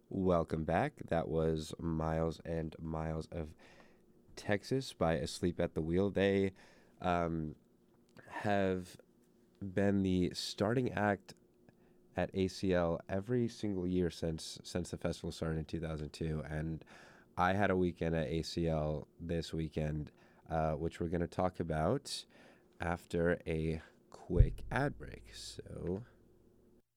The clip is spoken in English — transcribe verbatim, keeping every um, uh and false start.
Welcome back. That was Miles and Miles of Texas by Asleep at the Wheel. They um, have been the starting act at A C L every single year since since the festival started in two thousand two, and I had a weekend at A C L this weekend, uh, which we're going to talk about after a quick ad break. So